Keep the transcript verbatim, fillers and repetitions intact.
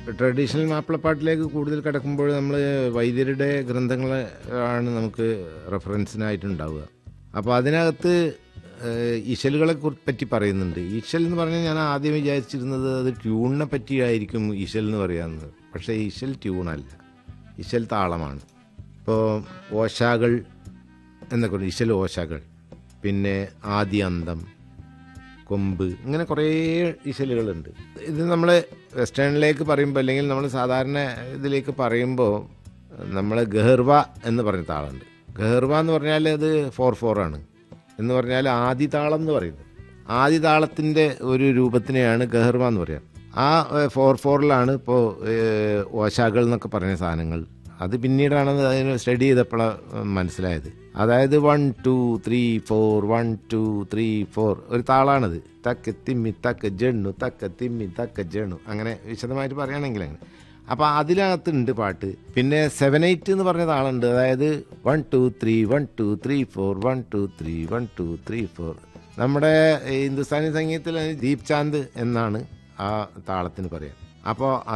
Traditional മാപ്പിളപ്പാട്ടിലേക്ക് കൂടുതൽ കിടക്കുമ്പോൾ നമ്മൾ വൈദ്യരുടെ ഗ്രന്ഥങ്ങൾ ആണ് നമുക്ക് റെഫറൻസിനായിട്ടുണ്ടാവുക. അപ്പോൾ അതിനകത്ത് ഇശലുകളെ പറ്റി പറയുന്നുണ്ട്. ഇശൽ എന്ന് പറഞ്ഞാൽ ഞാൻ ആദ്യം വിചാരിച്ചിരുന്നത് അത് ട്യൂണിനെ പറ്റിയായിരിക്കും ഇശൽ എന്ന് പറയാവുന്നത്. പക്ഷേ ഇശൽ ട്യൂണല്ല, ഇശൽ താളമാണ്. ഇപ്പോൾ ഓശാകൾ എന്നൊക്കെ പറയും, ഇശൽ ഓശാകൾ, പിന്നെ ആദി അന്തം, കൊമ്പ്, ഇങ്ങനെ കുറേ ഇശലുകളുണ്ട്. ഇത് നമ്മൾ വെസ്റ്റേണിലേക്ക് പറയുമ്പോൾ അല്ലെങ്കിൽ നമ്മൾ സാധാരണ ഇതിലേക്ക് പറയുമ്പോൾ നമ്മൾ ഗഹർവ എന്ന് പറഞ്ഞ താളുണ്ട്. ഗഹർവ എന്ന് പറഞ്ഞാൽ അത് ഫോർ ഫോറാണ് എന്ന് പറഞ്ഞാൽ ആദി താളം എന്ന് പറയുന്നത്. ആദി താളത്തിൻ്റെ ഒരു രൂപത്തിനെയാണ് ഗഹർവ എന്ന് പറയുക. ആ ഫോർ ഫോറിലാണ് ഇപ്പോൾ ഓശാകൾ എന്നൊക്കെ പറഞ്ഞ സാധനങ്ങൾ. അത് പിന്നീടാണ് അതിന് സ്റ്റഡി ചെയ്തപ്പോഴാണ് മനസ്സിലായത്. അതായത് one two three four, one two three four ഒരു താളാണത്. തക്ക് തിമ്മി തക്ക് ജണ്ണു, തക്ക തിമ്മി തക്ക ജണ്ണു, അങ്ങനെ വിശദമായിട്ട് പറയുകയാണെങ്കിൽ അങ്ങനെ. അപ്പോൾ അതിനകത്തുണ്ട് പാട്ട്. പിന്നെ സെവൻ എയ്റ്റ് എന്ന് പറഞ്ഞ താളുണ്ട്. അതായത് one two three one two three four, one two three one two three four. നമ്മുടെ ഹിന്ദുസ്ഥാനി സംഗീതത്തിൽ ദീപ് ചാന്ദ് എന്നാണ് ആ താളത്തിന് പറയാം. അപ്പോൾ